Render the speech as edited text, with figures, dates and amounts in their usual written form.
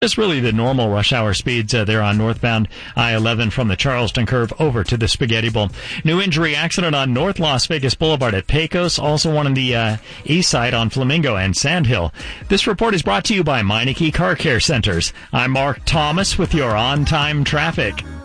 It's really the normal rush hour speeds there on northbound I-11 from the Charleston curve over to the Spaghetti Bowl. New injury accident on North Las Vegas Boulevard at Pecos. Also one on the east side on Flamingo and Sandhill. This report is brought to you by Meineke Car Care Centers. I'm Mark Thomas with your on-time traffic.